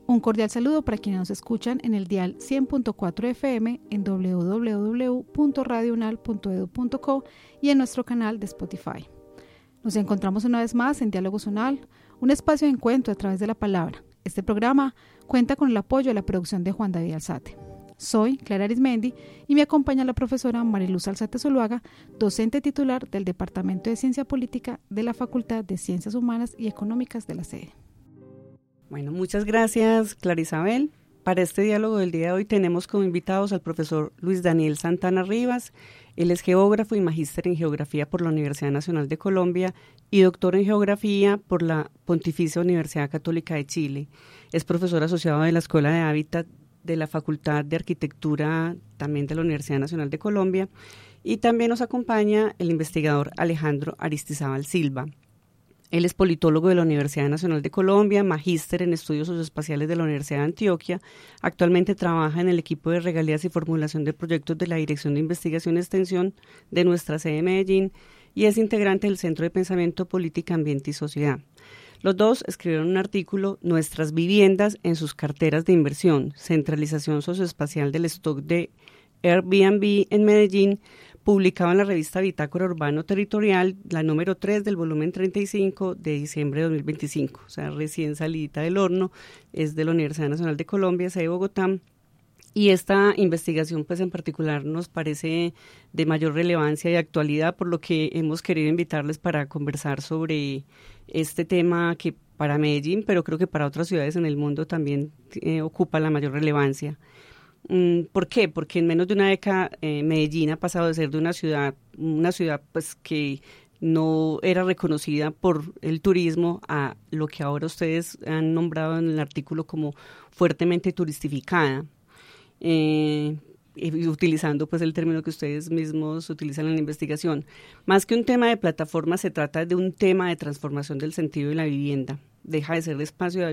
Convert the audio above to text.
Un cordial saludo para quienes nos escuchan en el dial 100.4 FM en www.radiounal.edu.co y en nuestro canal de Spotify. Nos encontramos una vez más en Diálogos UNAL, un espacio de encuentro a través de la palabra. Este programa cuenta con el apoyo de la producción de Juan David Alzate. Soy Clara Arismendi y me acompaña la profesora Mariluz Alzate Zuluaga, docente titular del Departamento de Ciencia Política de la Facultad de Ciencias Humanas y Económicas de la sede. Bueno, muchas gracias, Clara Isabel. Para este diálogo del día de hoy tenemos como invitados al profesor Luis Daniel Santana Rivas. Él es geógrafo y magíster en geografía por la Universidad Nacional de Colombia y doctor en geografía por la Pontificia Universidad Católica de Chile. Es profesor asociado de la Escuela de Hábitat de la Facultad de Arquitectura también de la Universidad Nacional de Colombia, y también nos acompaña el investigador Alejandro Aristizábal Silva. Él es politólogo de la Universidad Nacional de Colombia, magíster en estudios socioespaciales de la Universidad de Antioquia. Actualmente trabaja en el equipo de regalías y formulación de proyectos de la Dirección de Investigación y Extensión de nuestra sede de Medellín y es integrante del Centro de Pensamiento, Política, Ambiente y Sociedad. Los dos escribieron un artículo, Nuestras viviendas en sus carteras de inversión, centralización socioespacial del stock de Airbnb en Medellín, publicado en la revista Bitácora Urbano Territorial, la número 3 del volumen 35 de diciembre de 2025, o sea, recién salidita del horno, es de la Universidad Nacional de Colombia, sede de Bogotá, y esta investigación pues en particular nos parece de mayor relevancia y actualidad, por lo que hemos querido invitarles para conversar sobre este tema que para Medellín, pero creo que para otras ciudades en el mundo también ocupa la mayor relevancia. ¿Por qué? Porque en menos de una década Medellín ha pasado de ser de una ciudad pues que no era reconocida por el turismo a lo que ahora ustedes han nombrado en el artículo como fuertemente turistificada, y utilizando pues el término que ustedes mismos utilizan en la investigación. Más que un tema de plataforma, se trata de un tema de transformación del sentido de la vivienda. Deja de ser espacio de